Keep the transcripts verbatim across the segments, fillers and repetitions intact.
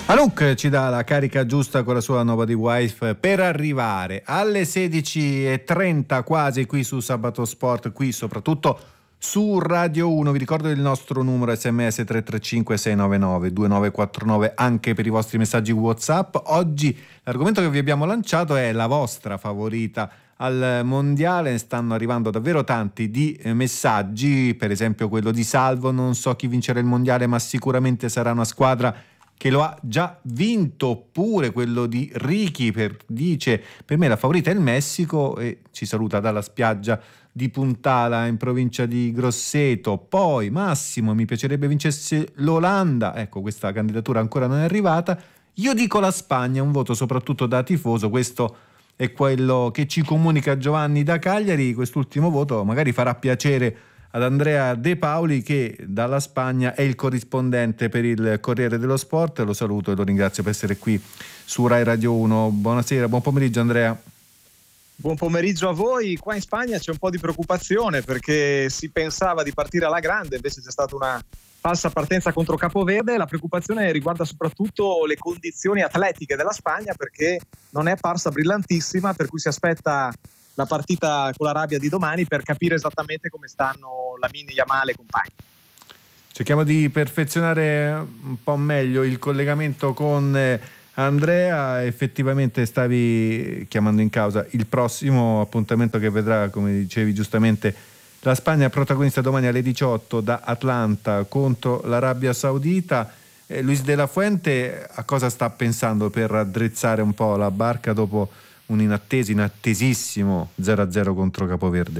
Anouk ci dà la carica giusta con la sua Nobody Wife per arrivare alle sedici e trenta quasi qui su Sabato Sport, qui soprattutto su Radio uno. Vi ricordo il nostro numero sms tre tre cinque sei nove nove due nove quattro nove anche per i vostri messaggi WhatsApp. Oggi l'argomento che vi abbiamo lanciato è la vostra favorita al mondiale. Stanno arrivando davvero tanti di messaggi, per esempio quello di Salvo: non so chi vincerà il mondiale ma sicuramente sarà una squadra che lo ha già vinto. Oppure quello di Ricky, per, dice: per me la favorita è il Messico, e ci saluta dalla spiaggia di Puntala in provincia di Grosseto. Poi Massimo: mi piacerebbe vincesse l'Olanda. Ecco, questa candidatura ancora non è arrivata. Io dico la Spagna, un voto soprattutto da tifoso. Questo è quello che ci comunica Giovanni da Cagliari. Quest'ultimo voto magari farà piacere ad Andrea De Paoli, che dalla Spagna è il corrispondente per il Corriere dello Sport. Lo saluto e lo ringrazio per essere qui su Rai Radio uno. Buonasera, buon pomeriggio Andrea. Buon pomeriggio a voi. Qua in Spagna c'è un po' di preoccupazione perché si pensava di partire alla grande, invece c'è stata una falsa partenza contro Capoverde. La preoccupazione riguarda soprattutto le condizioni atletiche della Spagna, perché non è parsa brillantissima, per cui si aspetta la partita con l'Arabia di domani per capire esattamente come stanno Lamine Yamal e compagni. Cerchiamo di perfezionare un po' meglio il collegamento con Andrea. Effettivamente stavi chiamando in causa il prossimo appuntamento che vedrà, come dicevi giustamente, la Spagna protagonista domani alle diciotto da Atlanta contro l'Arabia Saudita. eh, Luis de la Fuente a cosa sta pensando per raddrizzare un po' la barca dopo un inatteso, inattesissimo zero a zero contro Capoverde?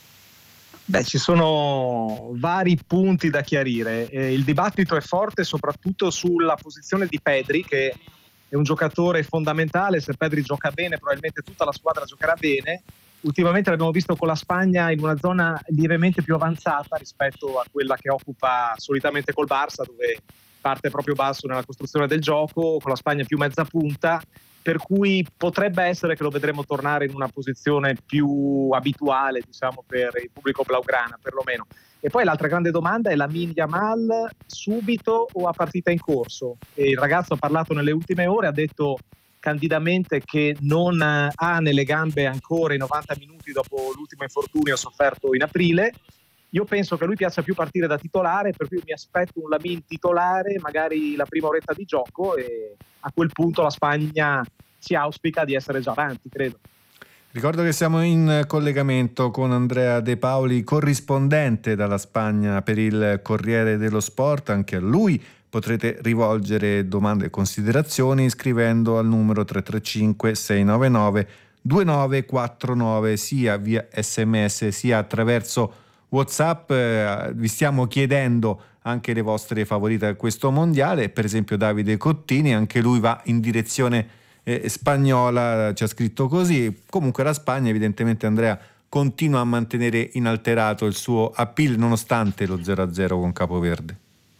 Beh, ci sono vari punti da chiarire. Eh, il dibattito è forte soprattutto sulla posizione di Pedri, che è un giocatore fondamentale. Se Pedri gioca bene, probabilmente tutta la squadra giocherà bene. Ultimamente l'abbiamo visto con la Spagna in una zona lievemente più avanzata rispetto a quella che occupa solitamente col Barça, dove parte proprio basso nella costruzione del gioco, con la Spagna più mezza punta, per cui potrebbe essere che lo vedremo tornare in una posizione più abituale, diciamo, per il pubblico blaugrana perlomeno. E poi l'altra grande domanda è: Lamine Yamal subito o a partita in corso? E il ragazzo ha parlato nelle ultime ore, ha detto candidamente che non ha nelle gambe ancora i novanta minuti dopo l'ultimo infortunio sofferto in aprile. Io penso che a lui piaccia più partire da titolare, per cui mi aspetto un Lamine titolare, magari la prima oretta di gioco, e a quel punto la Spagna si auspica di essere già avanti, credo. Ricordo che siamo in collegamento con Andrea De Paoli, corrispondente dalla Spagna per il Corriere dello Sport. Anche a lui potrete rivolgere domande e considerazioni scrivendo al numero tre tre cinque sei nove nove due nove quattro nove, sia via sms sia attraverso WhatsApp. Eh, vi stiamo chiedendo anche le vostre favorite a questo mondiale. Per esempio Davide Cottini, anche lui va in direzione eh, spagnola, ci ha scritto così. Comunque la Spagna, evidentemente, Andrea, continua a mantenere inalterato il suo appeal nonostante lo zero a zero con Capoverde.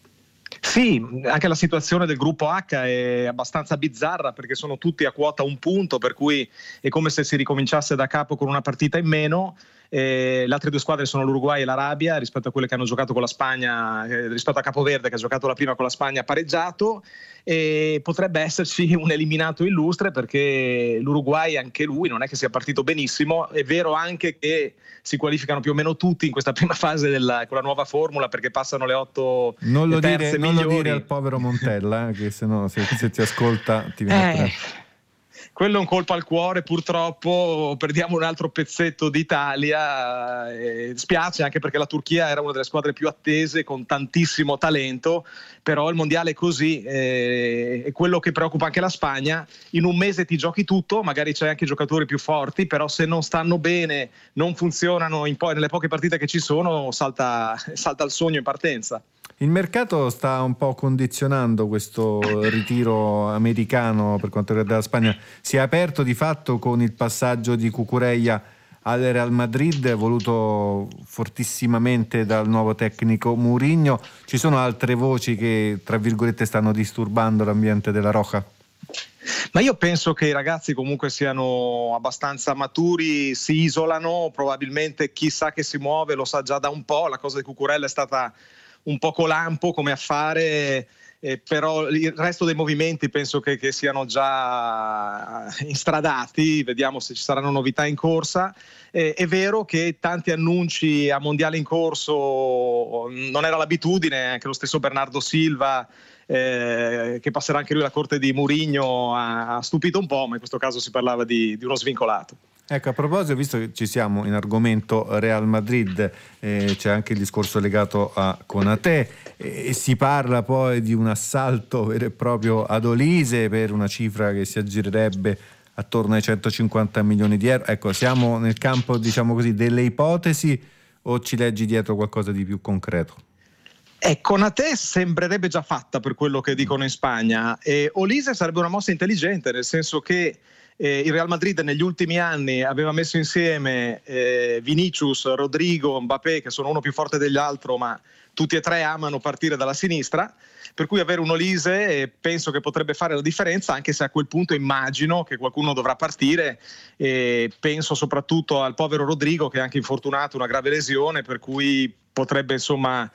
Sì, anche la situazione del gruppo H è abbastanza bizzarra, perché sono tutti a quota un punto, per cui è come se si ricominciasse da capo con una partita in meno. Eh, le altre due squadre sono l'Uruguay e l'Arabia, rispetto a quelle che hanno giocato con la Spagna, eh, rispetto a Capoverde che ha giocato la prima con la Spagna pareggiato, e potrebbe esserci un eliminato illustre, perché l'Uruguay, anche lui, non è che sia partito benissimo. È vero anche che si qualificano più o meno tutti in questa prima fase della, con la nuova formula, perché passano le otto non lo terze dire, migliori. Non lo dire al povero Montella, eh, che se no se, se ti ascolta ti viene eh. Quello è un colpo al cuore, purtroppo perdiamo un altro pezzetto d'Italia. Eh, spiace, anche perché la Turchia era una delle squadre più attese, con tantissimo talento, però il mondiale è così, eh, è quello che preoccupa anche la Spagna. In un mese ti giochi tutto, magari c'è anche giocatori più forti, però se non stanno bene, non funzionano in poi nelle poche partite che ci sono, salta, salta il sogno in partenza. Il mercato sta un po' condizionando questo ritiro americano per quanto riguarda la Spagna. Si è aperto di fatto con il passaggio di Cucurella al Real Madrid, voluto fortissimamente dal nuovo tecnico Mourinho. Ci sono altre voci che, tra virgolette, stanno disturbando l'ambiente della Roja? Ma io penso che i ragazzi comunque siano abbastanza maturi, si isolano, probabilmente chi sa che si muove lo sa già da un po'. La cosa di Cucurella è stata un poco lampo come affare, Eh, però il resto dei movimenti penso che, che siano già instradati, vediamo se ci saranno novità in corsa. Eh, è vero che tanti annunci a mondiale in corso non era l'abitudine, anche lo stesso Bernardo Silva, eh, che passerà anche lui alla corte di Mourinho, ha, ha stupito un po', ma in questo caso si parlava di, di uno svincolato. Ecco, a proposito, visto che ci siamo in argomento Real Madrid, eh, c'è anche il discorso legato a Konaté, e eh, si parla poi di un assalto vero e proprio ad Olise per una cifra che si aggirerebbe attorno ai centocinquanta milioni di euro. Ecco, siamo nel campo, diciamo così, delle ipotesi, o ci leggi dietro qualcosa di più concreto? Eh, Konaté sembrerebbe già fatta, per quello che dicono in Spagna, e Olise sarebbe una mossa intelligente, nel senso che Eh, il Real Madrid negli ultimi anni aveva messo insieme eh, Vinicius, Rodrigo, Mbappé, che sono uno più forte degli altri, ma tutti e tre amano partire dalla sinistra, per cui avere un Olise eh, penso che potrebbe fare la differenza, anche se a quel punto immagino che qualcuno dovrà partire, e penso soprattutto al povero Rodrigo, che è anche infortunato, una grave lesione, per cui potrebbe insomma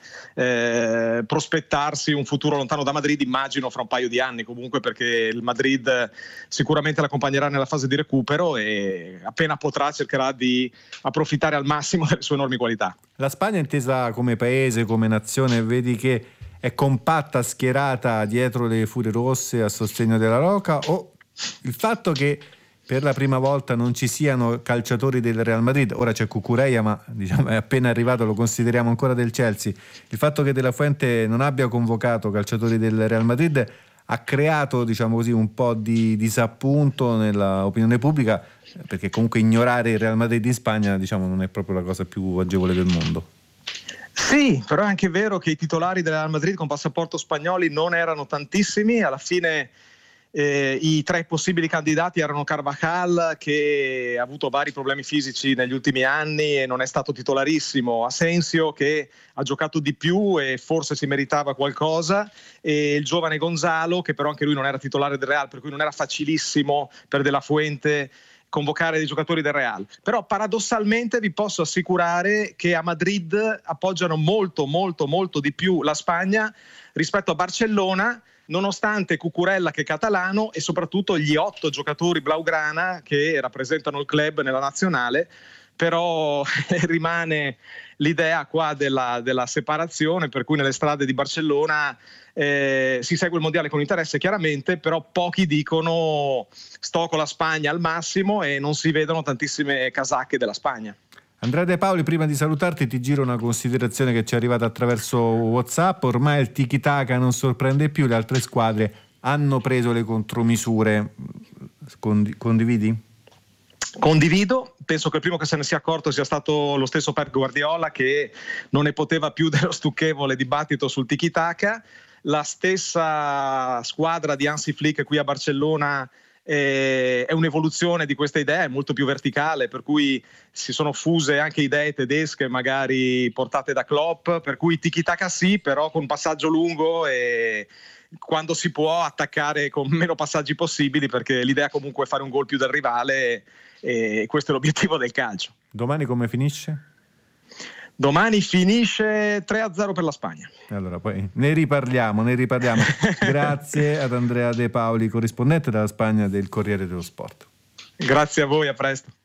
eh, prospettarsi un futuro lontano da Madrid, immagino fra un paio di anni comunque, perché il Madrid sicuramente l'accompagnerà nella fase di recupero e appena potrà cercherà di approfittare al massimo delle sue enormi qualità. La Spagna è intesa come paese, come nazione, vedi che è compatta, schierata dietro le Furie Rosse a sostegno della Roca, o il fatto che per la prima volta non ci siano calciatori del Real Madrid? Ora c'è Cucurella, ma diciamo è appena arrivato, lo consideriamo ancora del Chelsea. Il fatto che De La Fuente non abbia convocato calciatori del Real Madrid ha creato, diciamo così, un po' di disappunto nell'opinione pubblica, perché comunque ignorare il Real Madrid in Spagna, diciamo, non è proprio la cosa più agevole del mondo. Sì, però è anche vero che i titolari del Real Madrid con passaporto spagnoli non erano tantissimi. Alla fine Eh, i tre possibili candidati erano Carvajal, che ha avuto vari problemi fisici negli ultimi anni e non è stato titolarissimo, Asensio, che ha giocato di più e forse si meritava qualcosa, e il giovane Gonzalo, che però anche lui non era titolare del Real, per cui non era facilissimo per De La Fuente convocare dei giocatori del Real. Però paradossalmente vi posso assicurare che a Madrid appoggiano molto molto molto di più la Spagna rispetto a Barcellona, nonostante Cucurella, che è catalano, e soprattutto gli otto giocatori blaugrana che rappresentano il club nella nazionale. Però rimane l'idea qua della, della separazione, per cui nelle strade di Barcellona eh, si segue il mondiale con interesse chiaramente, però pochi dicono sto con la Spagna al massimo e non si vedono tantissime casacche della Spagna. Andrea De Paoli, prima di salutarti ti giro una considerazione che ci è arrivata attraverso WhatsApp. Ormai il tiki-taka non sorprende più, le altre squadre hanno preso le contromisure. Condi- condividi? Condivido, penso che il primo che se ne sia accorto sia stato lo stesso Pep Guardiola, che non ne poteva più dello stucchevole dibattito sul tiki-taka. La stessa squadra di Hansi Flick qui a Barcellona è un'evoluzione di questa idea, è molto più verticale, per cui si sono fuse anche idee tedesche magari portate da Klopp, per cui tiki-taka sì, però con passaggio lungo e quando si può attaccare con meno passaggi possibili, perché l'idea comunque è fare un gol più del rivale e questo è l'obiettivo del calcio. Domani come finisce? Domani finisce tre a zero per la Spagna. Allora poi ne riparliamo, ne riparliamo. Grazie ad Andrea De Paoli, corrispondente dalla Spagna del Corriere dello Sport. Grazie a voi, a presto.